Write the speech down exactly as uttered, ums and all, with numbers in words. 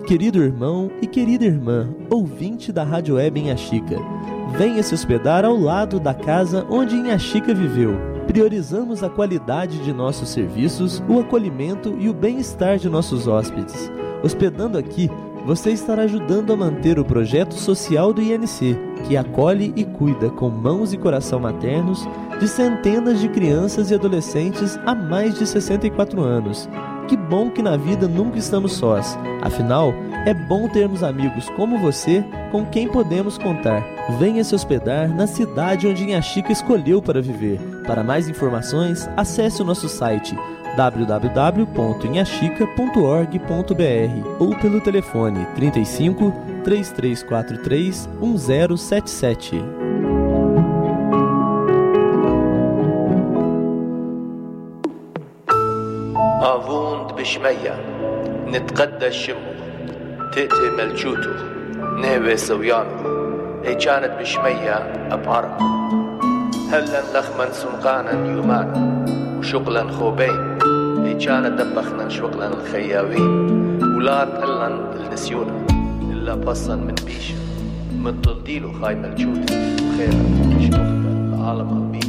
Querido irmão e querida irmã, ouvinte da Rádio Web Inhaxica, venha se hospedar ao lado da casa onde Inhaxica viveu. Priorizamos a qualidade de nossos serviços, o acolhimento e o bem-estar de nossos hóspedes. Hospedando aqui, você estará ajudando a manter o projeto social do I N C, que acolhe e cuida com mãos e coração maternos de centenas de crianças e adolescentes há mais de sessenta e quatro anos. Que bom que na vida nunca estamos sós. Afinal, é bom termos amigos como você com quem podemos contar. Venha se hospedar na cidade onde Inhaxica escolheu para viver. Para mais informações, acesse o nosso site w w w ponto inhaxica ponto org ponto b r ou pelo telefone trinta e cinco, três três quatro três, um zero sete sete. آفوند بشمية نتقدى الشمو تأتي ملجوتو نهوي سويانو اي كانت بشمية أبعرق هلا لخمن سنقانا يومانا وشغلا خوبين اي كانت دبخنا شغلا الخياوين ولاد هلا النسيونا إلا بصا من بيشا من تلديلو خاي ملجوتو خيرا مش مقبل العالم البيش